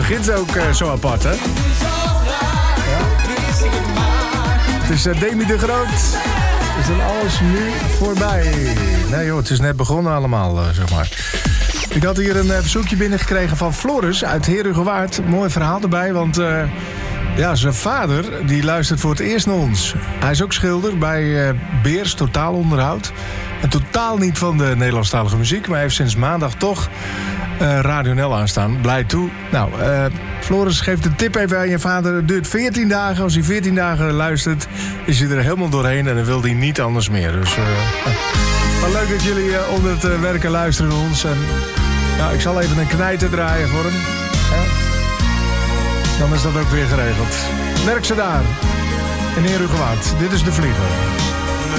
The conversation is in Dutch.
begint ook zo apart, hè? Ja. Het is Demi de Groot. Is dan alles nu voorbij? Nee joh, het is net begonnen allemaal, zeg maar. Ik had hier een verzoekje binnengekregen van Floris uit Herugewaard. Mooi verhaal erbij, want ja, zijn vader die luistert voor het eerst naar ons. Hij is ook schilder bij Beers Totaalonderhoud. En totaal niet van de Nederlandstalige muziek, maar hij heeft sinds maandag toch Radio NL aanstaan. Blij toe. Nou, Floris geeft een tip even aan je vader. Het duurt 14 dagen. Als hij 14 dagen luistert, is hij er helemaal doorheen en dan wil hij niet anders meer. Dus maar leuk dat jullie onder het werken luisteren naar ons. En nou, ik zal even een knijter draaien voor hem. Dan is dat ook weer geregeld. Werk ze daar in Herugewaard. Dit is De Vlieger.